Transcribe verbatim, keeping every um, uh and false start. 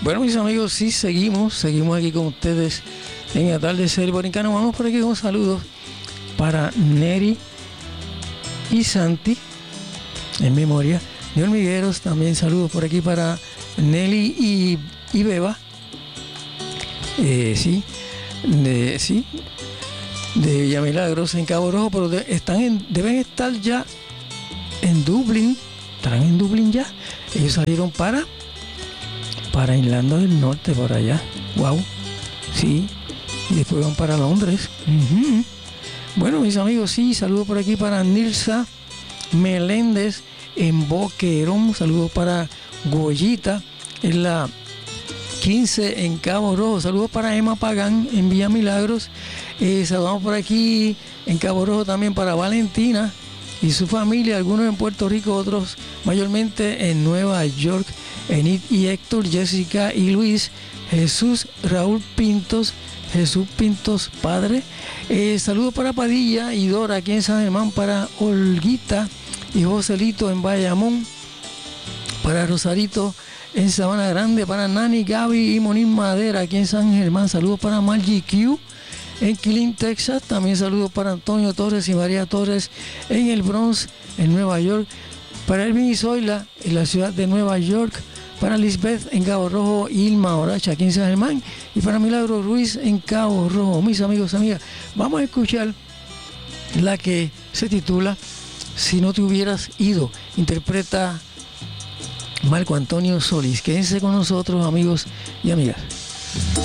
Bueno, mis amigos, sí, seguimos, seguimos aquí con ustedes en Atardecer Borincano. Vamos por aquí con saludos para Neri y Santi, en memoria de Hormigueros. También saludos por aquí para Nelly y, y Beba. Eh, sí, de, sí, de Villamilagros en Cabo Rojo, pero de, están en, deben estar ya en Dublín. Estarán en Dublín ya. Ellos salieron para para Irlanda del Norte, por allá. Wow, sí. Y después van para Londres. Uh-huh. Bueno, mis amigos, sí, saludos por aquí para Nilsa Meléndez en Boquerón. Saludos para Goyita en la quince en Cabo Rojo. Saludos para Emma Pagán en Villa Milagros. Eh, saludamos por aquí en Cabo Rojo también para Valentina y su familia, algunos en Puerto Rico, otros mayormente en Nueva York. Enid y Héctor, Jessica y Luis, Jesús, Raúl Pintos, Jesús Pintos Padre. Eh, saludos para Padilla y Dora aquí en San Germán, para Olguita y Joselito en Bayamón, para Rosarito en Sabana Grande, para Nani, Gaby y Monín Madera aquí en San Germán. Saludos para Margie Q en Killeen, Texas. También saludos para Antonio Torres y María Torres en el Bronx, en Nueva York. Para Elvin y Zoila en la ciudad de Nueva York. Para Lisbeth en Cabo Rojo, Ilma Oracha aquí en San Germán, y para Milagro Ruiz en Cabo Rojo. Mis amigos, amigas, vamos a escuchar la que se titula Si no te hubieras ido. Interpreta Marco Antonio Solís. Quédense con nosotros, amigos y amigas.